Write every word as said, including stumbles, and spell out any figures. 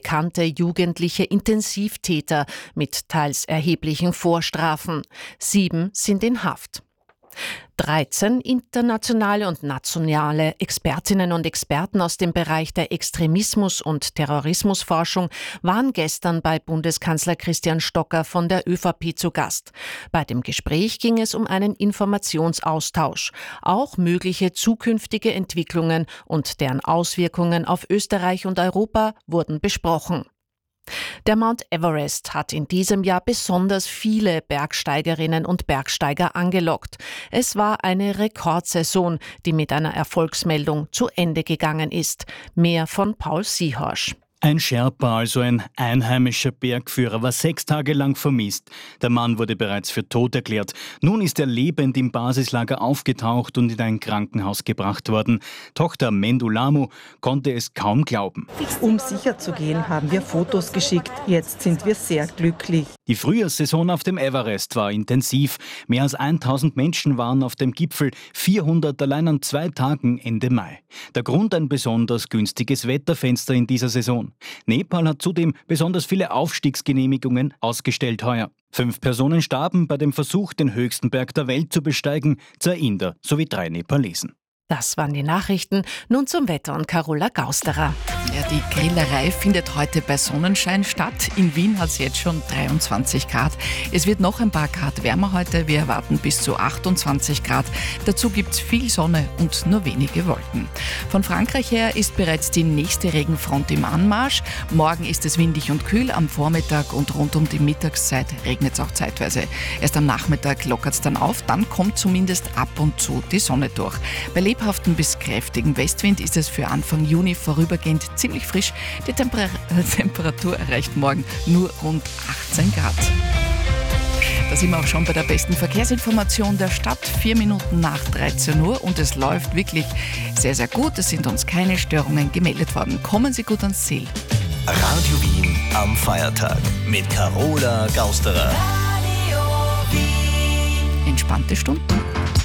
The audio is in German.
bekannte jugendliche Intensivtäter mit teils erheblichen Vorstrafen. Sieben sind in Haft. dreizehn internationale und nationale Expertinnen und Experten aus dem Bereich der Extremismus- und Terrorismusforschung waren gestern bei Bundeskanzler Christian Stocker von der ÖVP zu Gast. Bei dem Gespräch ging es um einen Informationsaustausch. Auch mögliche zukünftige Entwicklungen und deren Auswirkungen auf Österreich und Europa wurden besprochen. Der Mount Everest hat in diesem Jahr besonders viele Bergsteigerinnen und Bergsteiger angelockt. Es war eine Rekordsaison, die mit einer Erfolgsmeldung zu Ende gegangen ist. Mehr von Paul Siehorsch. Ein Sherpa, also ein einheimischer Bergführer, war sechs Tage lang vermisst. Der Mann wurde bereits für tot erklärt. Nun ist er lebend im Basislager aufgetaucht und in ein Krankenhaus gebracht worden. Tochter Mendulamu konnte es kaum glauben. Um sicher zu gehen, haben wir Fotos geschickt. Jetzt sind wir sehr glücklich. Die Frühjahrssaison auf dem Everest war intensiv. Mehr als tausend Menschen waren auf dem Gipfel, vierhundert allein an zwei Tagen Ende Mai. Der Grund ein besonders günstiges Wetterfenster in dieser Saison. Nepal hat zudem besonders viele Aufstiegsgenehmigungen ausgestellt heuer. Fünf Personen starben bei dem Versuch, den höchsten Berg der Welt zu besteigen, zwei Inder sowie drei Nepalesen. Das waren die Nachrichten. Nun zum Wetter und Carola Gausterer. Ja, die Grillerei findet heute bei Sonnenschein statt. In Wien hat es jetzt schon dreiundzwanzig Grad. Es wird noch ein paar Grad wärmer heute. Wir erwarten bis zu achtundzwanzig Grad. Dazu gibt es viel Sonne und nur wenige Wolken. Von Frankreich her ist bereits die nächste Regenfront im Anmarsch. Morgen ist es windig und kühl. Am Vormittag und rund um die Mittagszeit regnet es auch zeitweise. Erst am Nachmittag lockert es dann auf. Dann kommt zumindest ab und zu die Sonne durch. Bei lebhaften bis kräftigen Westwind ist es für Anfang Juni vorübergehend ziemlich frisch. Die Temper- Temperatur erreicht morgen nur rund achtzehn Grad. Da sind wir auch schon bei der besten Verkehrsinformation der Stadt. Vier Minuten nach dreizehn Uhr und es läuft wirklich sehr, sehr gut. Es sind uns keine Störungen gemeldet worden. Kommen Sie gut ans Ziel. Radio Wien am Feiertag mit Carola Gausterer. Entspannte Stunden.